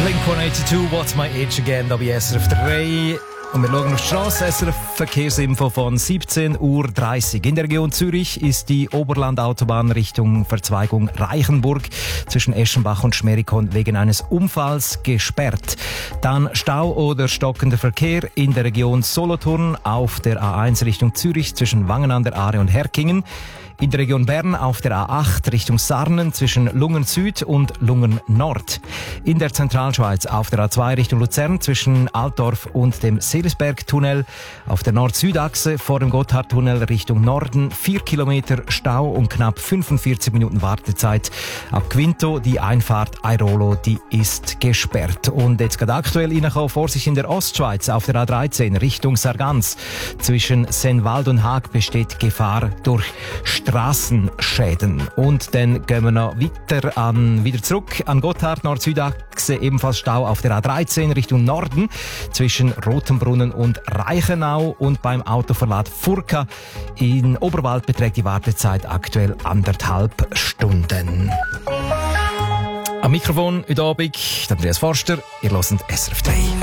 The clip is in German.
Blink-182, What's My Age Again, da bei SRF 3. Und wir schauen auf die Straße, SRF Verkehrsinfo von 17:30 Uhr. In der Region Zürich ist die Oberlandautobahn Richtung Verzweigung Reichenburg zwischen Eschenbach und Schmerikon wegen eines Unfalls gesperrt. Dann Stau oder stockender Verkehr in der Region Solothurn auf der A1 Richtung Zürich zwischen Wangen an der Aare und Herkingen. In der Region Bern auf der A8 Richtung Sarnen zwischen Lungen Süd und Lungen Nord. In der Zentralschweiz auf der A2 Richtung Luzern zwischen Altdorf und dem Seelisberg-Tunnel. Auf der Nord-Süd-Achse vor dem Gotthardtunnel Richtung Norden 4 Kilometer Stau und knapp 45 Minuten Wartezeit. Ab Quinto die Einfahrt Airolo, die ist gesperrt. Und jetzt gerade aktuell reinkommen, Vorsicht in der Ostschweiz auf der A13 Richtung Sargans. Zwischen Sennwald und Haag besteht Gefahr durch Straßenschäden. Und dann gehen wir noch wieder zurück an Gotthard, Nord-Süd-Achse, ebenfalls Stau auf der A13 Richtung Norden zwischen Rotenbrunnen und Reichenau und beim Autoverlad Furka in Oberwald beträgt die Wartezeit aktuell 1,5 Stunden. Am Mikrofon heute Abend Andreas Forster, ihr hört SRF 3.